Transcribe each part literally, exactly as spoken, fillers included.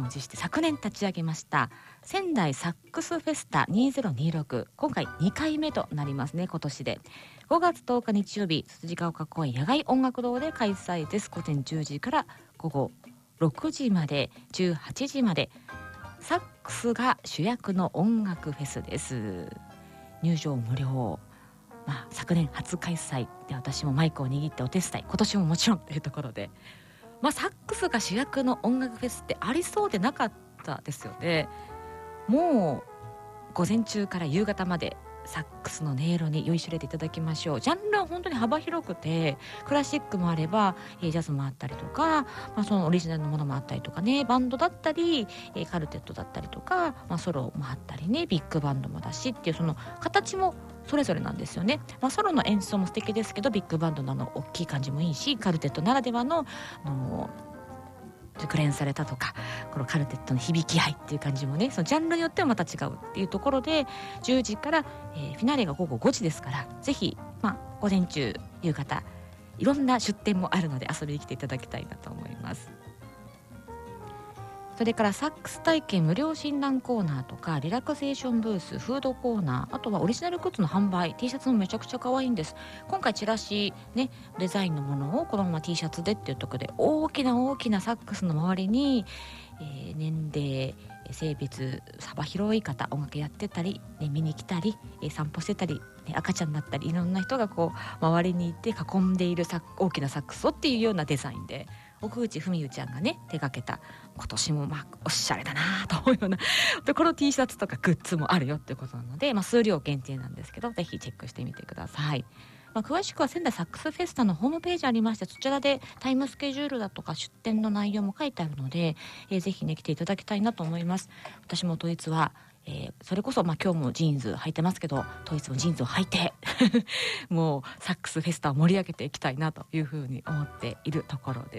満を持して昨年立ち上げました仙台サックスフェスタにせんにじゅうろく、今回にかいめとなりますね。今年でごがつとおか日曜日、つつじが丘公園野外音楽堂で開催です。午前じゅうじから午後ろくじまで、じゅうはちじまで、サックスが主役の音楽フェスです。入場無料、まあ、昨年初開催で私もマイクを握ってお手伝い、今年ももちろんというところで、まあ、サックスが主役の音楽フェスってありそうでなかったですよね。もう午前中から夕方までサックスの音色に酔いしれていただきましょう。ジャンルは本当に幅広くて、クラシックもあればジャズもあったりとか、まあ、そのオリジナルのものもあったりとかね、バンドだったりカルテットだったりとか、まあ、ソロもあったりね、ビッグバンドもだしっていう、その形もそれぞれなんですよね。まあ、ソロの演奏も素敵ですけど、ビッグバンドのあの大きい感じもいいし、カルテットならではのあの熟練されたとか、このカルテットの響き合いっていう感じもね、そのジャンルによってはまた違うっていうところで、じゅうじから、えー、フィナーレが午後ごじですから、ぜひ、まあ、午前中夕方いろんな出店もあるので遊びに来ていただきたいなと思います。それからサックス体験無料診断コーナーとか、リラクゼーションブース、フードコーナー、あとはオリジナルグッズの販売、 T シャツもめちゃくちゃ可愛いんです。今回チラシね、デザインのものをこのまま T シャツでっていうところで、大きな大きなサックスの周りに、えー、年齢性別幅広い方、音楽やってたり、ね、見に来たり、えー、散歩してたり、ね、赤ちゃんだったり、いろんな人がこう周りにいて囲んでいるサ大きなサックスをっていうようなデザインで、奥口文代ちゃんがね手掛けた、今年もまあおしゃれだなと思うようなところ T シャツとかグッズもあるよっていうことなので、まあ、数量限定なんですけど、ぜひチェックしてみてください。まあ、詳しくは仙台サックスフェスタのホームページありまして、そちらでタイムスケジュールだとか出店の内容も書いてあるので、えー、ぜひね来ていただきたいなと思います。私も当日は、えー、それこそ、まあ、今日もジーンズ履いてますけど、当日もジーンズを履いてもうサックスフェスタを盛り上げていきたいなというふうに思っているところです。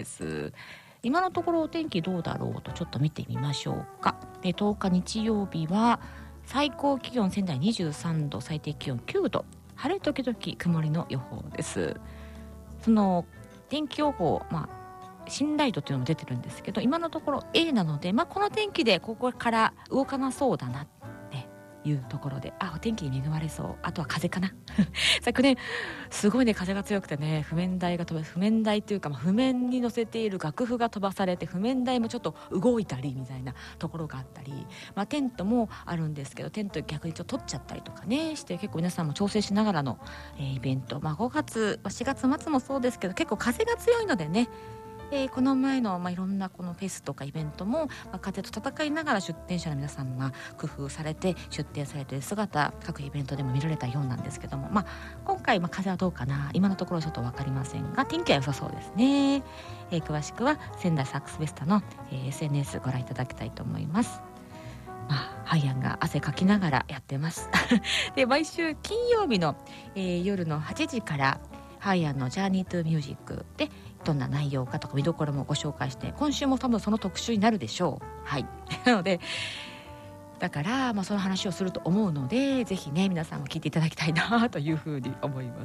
今のところお天気どうだろうとちょっと見てみましょうか。でとおか日曜日は最高気温仙台にじゅうさんど、最低気温きゅうど、晴れ時々曇りの予報です。その天気予報、まあ信頼度というのも出てるんですけど、今のところ A なので、まあ、この天気でここから動かなそうだなっていうところで、あ、お天気に恵まれそう。あとは風かな昨年すごいね、風が強くてね、譜面台が飛ば譜面台というか、まあ、譜面に載せている楽譜が飛ばされて、譜面台もちょっと動いたりみたいなところがあったり、まあ、テントもあるんですけど、テント逆にちょっと取っちゃったりとかねして、結構皆さんも調整しながらの、えー、イベント、まあ、ごがつしがつ末もそうですけど、結構風が強いのでね、えー、この前の、まあ、いろんなこのフェスとかイベントも、まあ、風と戦いながら出店者の皆さんが工夫されて出店されている姿、各イベントでも見られたようなんですけども、まあ、今回、まあ、風はどうかな、今のところちょっと分かりませんが、天気は良さそうですね。えー、詳しくは仙台サックスフェスタの、えー、エスエヌエス ご覧いただきたいと思います。まあ、ハイアンが汗かきながらやってますで毎週金曜日の、えー、夜のはちじからハイアンのジャーニートゥーミュージックでどんな内容かとか見どころもご紹介して、今週も多分その特集になるでしょう。はいなのでだから、まあ、その話をすると思うので、ぜひね皆さんも聞いていただきたいなというふうに思います。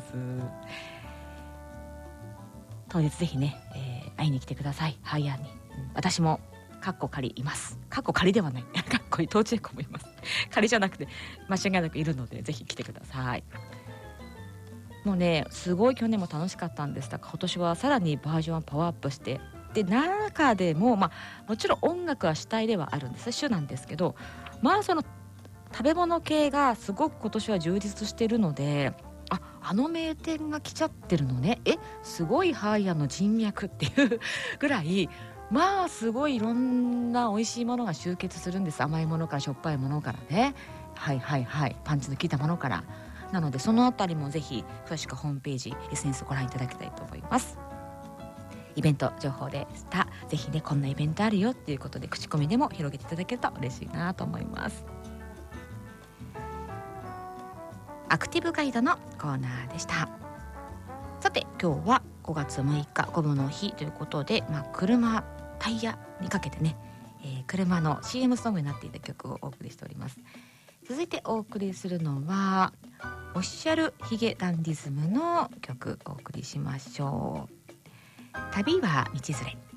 当日ぜひね、えー、会いに来てください、ハイアンに、うん、私もカッコ仮います。カッコ仮ではないカッコ当地エコもいます。仮じゃなくて間違いなくいるので、ぜひ来てください。もうねすごい去年も楽しかったんですが、今年はさらにバージョンパワーアップして、で中でも、まあ、もちろん音楽は主体ではあるんです、主なんですけど、まあその食べ物系がすごく今年は充実しているので、ああの名店が来ちゃってるのね、えすごいハーヤの人脈っていうぐらい、まあすごいいろんな美味しいものが集結するんです。甘いものからしょっぱいものからね、はいはいはい、パンチの効いたものから。なのでそのあたりもぜひ詳しくホームページ エスエヌエス ご覧いただきたいと思います。イベント情報でした。ぜひねこんなイベントあるよっていうことで口コミでも広げていただけると嬉しいなと思います。アクティブガイドのコーナーでした。さて今日はごがつむいかゴムの日ということで、まあ、車タイヤにかけてね、えー、車の シーエム ソングになっていた曲をお送りしております。続いてお送りするのはオフィシャルヒゲダンディズムの曲をお送りしましょう。旅は道連れ。